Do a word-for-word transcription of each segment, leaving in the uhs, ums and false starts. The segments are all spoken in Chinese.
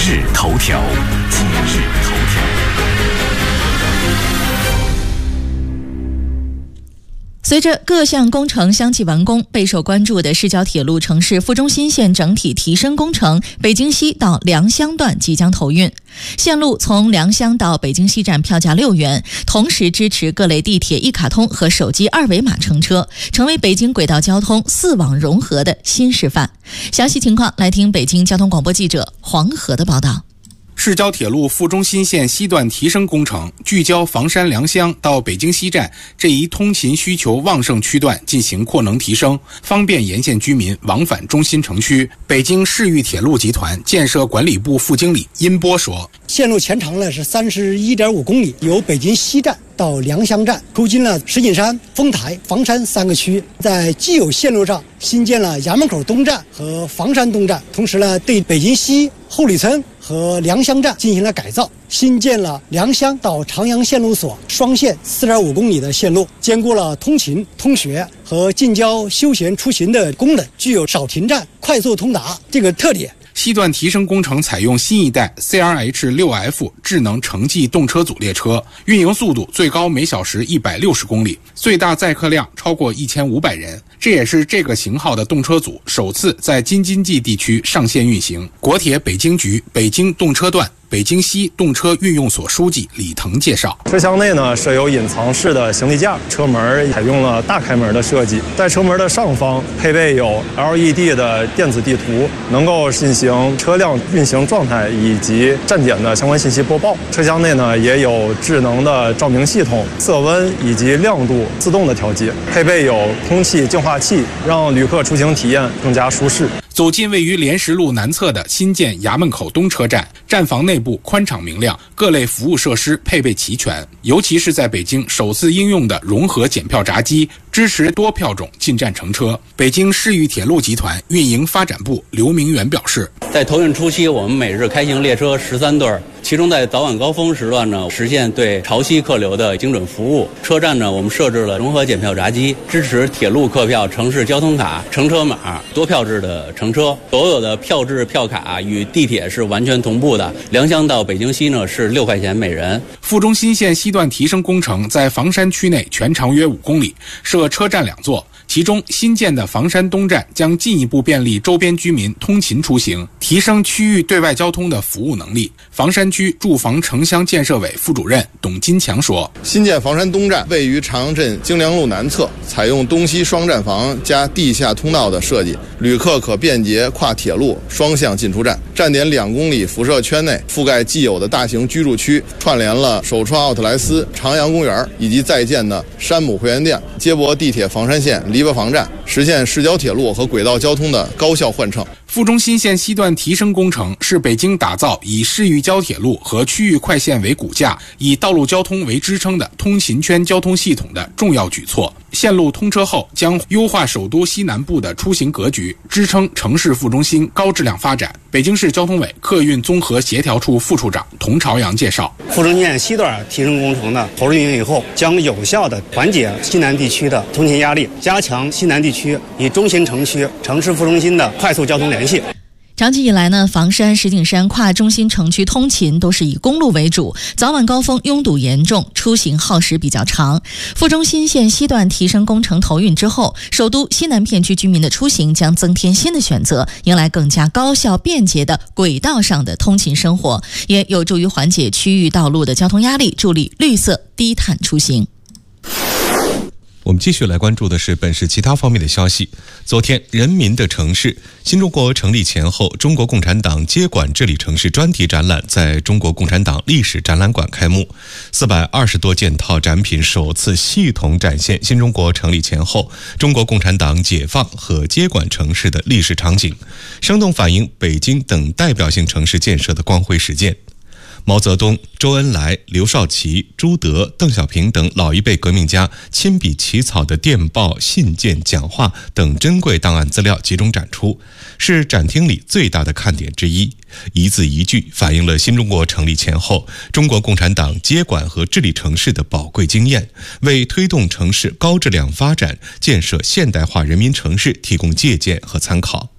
日头条，今日头条。随着各项工程相继完工，备受关注的市郊铁路城市副中心线整体提升工程北京西到良乡段即将投运。线路从良乡到北京西站票价六元，同时支持各类地铁一卡通和手机二维码乘车，成为北京轨道交通四网融合的新示范。详细情况来听北京交通广播记者黄河的报道。 市郊铁路副中心线西段提升工程聚焦房山良乡到北京西站这一通勤需求旺盛区段进行扩能提升，方便沿线居民往返中心城区。北京市域铁路集团建设管理部副经理殷波说， 线路全长呢是三十一点五公里，由北京西站到良乡站，途经了石景山、丰台、房山三个区，在既有线路上新建了衙门口东站和房山东站，同时呢对北京西、后里村和良乡站进行了改造，新建了良乡到长阳线路所双线四点五公里的线路，兼顾了通勤、通学和近郊休闲出行的功能，具有少停站、快速通达这个特点。 西段提升工程采用新一代 C R H 六 F 智能城际动车组列车，运营速度最高每小时一百六十公里，最大载客量超过一千五百人。这也是这个型号的动车组首次在京津冀地区上线运行。国铁北京局北京动车段北京西动车运用所书记李腾介绍， 车厢内呢设有隐藏式的行李架，车门采用了大开门的设计，在车门的上方配备有 L E D 的电子地图，能够进行车辆运行状态以及站点的相关信息播报。车厢内呢也有智能的照明系统，色温以及亮度自动的调节，配备有空气净化器，让旅客出行体验更加舒适。 走进位于莲石路南侧的新建衙门口东车站，站房内部宽敞明亮，各类服务设施配备齐全。尤其是在北京首次应用的融合检票闸机，支持多票种进站乘车。北京市域铁路集团运营发展部刘明远表示， 在投运初期，我们每日开行列车十三对，其中在早晚高峰时段呢，实现对潮汐客流的精准服务。车站呢，我们设置了融合检票闸机，支持铁路客票、城市交通卡、乘车码多票制的乘车。所有的票制票卡与地铁是完全同步的。良乡到北京西呢是六块钱每人。 副中心线西段提升工程在房山区内全长约五公里，设车站两座。其中新建的房山东站将进一步便利周边居民通勤出行，提升区域对外交通的服务能力。房山区住房城乡建设委副主任董金强说， 新建房山东站位于长阳镇京良路南侧，采用东西双站房加地下通道的设计，旅客可便捷跨铁路双向进出站。站点两公里辐射圈内覆盖既有的大型居住区，串联了首创奥特莱斯、长阳公园以及在建的山姆会员店，接驳地铁房山线篱笆房站，实现市郊铁路和轨道交通的高效换乘。 副中心线西段提升工程是北京打造以市域郊铁路和区域快线为骨架，以道路交通为支撑的通勤圈交通系统的重要举措。线路通车后，将优化首都西南部的出行格局，支撑城市副中心高质量发展。北京市交通委客运综合协调处副处长童朝阳介绍， 副中心线西段提升工程呢投入运营以后，将有效地缓解西南地区的通勤压力，加强西南地区以中心城区、城市副中心的快速交通联系。 长期以来呢，房山、石景山跨中心城区通勤都是以公路为主，早晚高峰拥堵严重，出行耗时比较长。副中心线西段提升工程投运之后，首都西南片区居民的出行将增添新的选择，迎来更加高效便捷的轨道上的通勤生活，也有助于缓解区域道路的交通压力，助力绿色低碳出行。 我们继续来关注的是本市其他方面的消息。昨天，人民的城市新中国成立前后中国共产党接管治理城市专题展览在中国共产党历史展览馆开幕，四百二十多件套展品首次系统展现新中国成立前后中国共产党解放和接管城市的历史场景，生动反映北京等代表性城市建设的光辉实践。毛泽东、周恩来、刘少奇、朱德、邓小平等老一辈革命家亲笔起草的电报、信件、讲话等珍贵档案资料集中展出，是展厅里最大的看点之一。一字一句反映了新中国成立前后中国共产党接管和治理城市的宝贵经验，为推动城市高质量发展、建设现代化人民城市提供借鉴和参考。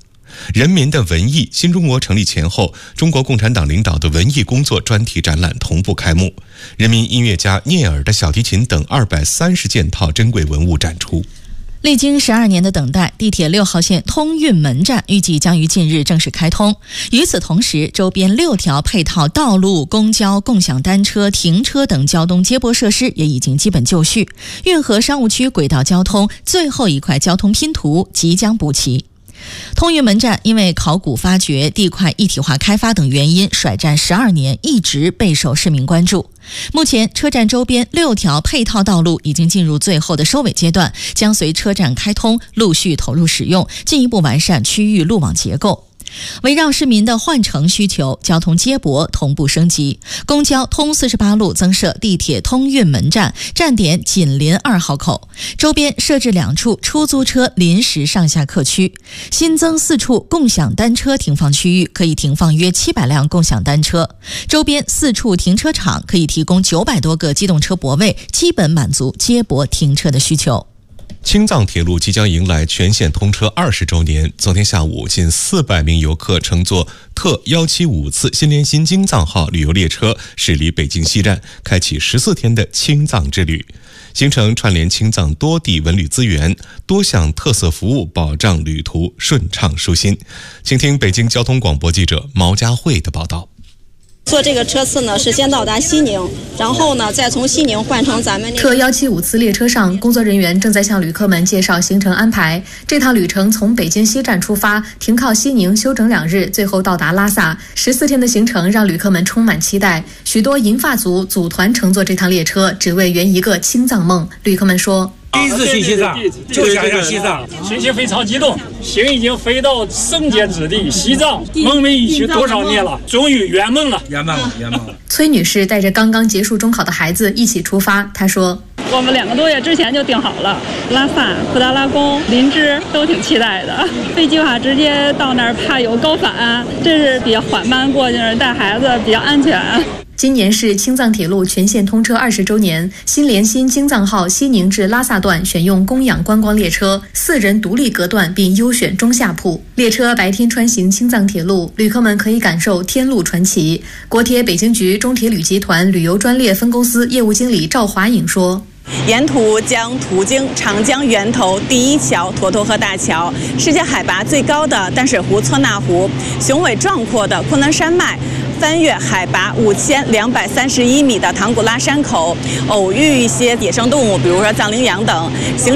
人民的文艺，新中国成立前后，中国共产党领导的文艺工作专题展览同步开幕，人民音乐家聂耳的小提琴等二百三十件套珍贵文物展出。 历经十二年的等待，地铁六号线通运门站预计将于近日正式开通。与此同时，周边六条配套道路、公交、共享单车、停车等交通接驳设施也已经基本就绪。运河商务区轨道交通最后一块交通拼图即将补齐。通运门站因为考古发掘、地块一体化开发等原因甩站十二年，一直备受市民关注。目前车站周边六条配套道路已经进入最后的收尾阶段，将随车站开通陆续投入使用，进一步完善区域路网结构。围绕市民的换乘需求，交通接驳同步升级。公交通四十八路增设地铁通运门站，站点紧邻二号口，周边设置两处出租车临时上下客区，新增四处共享单车停放区域，可以停放约七百辆共享单车。周边四处停车场可以提供九百多个机动车泊位，基本满足接驳停车的需求。 青藏铁路即将迎来全线通车二十周年。昨天下午，近四百名游客乘坐特一七五次新联新京藏号旅游列车驶离北京西站，开启十四天的青藏之旅。行程串联青藏多地文旅资源，多项特色服务，保障旅途顺畅舒心。请听北京交通广播记者毛佳慧的报道。 坐这个车次呢，是先到达西宁，然后呢，再从西宁换乘咱们特一七五次列车上，工作人员正在向旅客们介绍行程安排。这趟旅程从北京西站出发，停靠西宁休整两日，最后到达拉萨。十四天的行程让旅客们充满期待，许多银发族组团乘坐这趟列车，只为圆一个青藏梦。旅客们说。 第一次去西藏，就想想西藏，心情非常激动，心已经飞到圣洁之地西藏，梦寐以求多少年了，终于圆梦了，圆梦了，圆梦了。 崔女士带着刚刚结束中考的孩子一起出发，她说：“ 我们两个多月之前就订好了，拉萨、布达拉宫、林芝都挺期待的。飞机的话直接到那儿怕有高反，这是比较缓慢过去，带孩子比较安全。” 今年是青藏铁路全线通车二十周年，新联新京藏号西宁至拉萨段选用供养观光列车，四人独立隔断并优选中下铺。列车白天穿行青藏铁路，旅客们可以感受天路传奇。国铁北京局中铁旅集团旅游专列分公司业务经理赵华颖说。 沿途将途经长江源头第一桥沱沱河大桥，世界海拔最高的淡水湖措纳湖，雄伟壮阔的昆仑山脉，翻越海拔五千两百三十一米的唐古拉山口，偶遇一些野生动物，比如说藏羚羊等。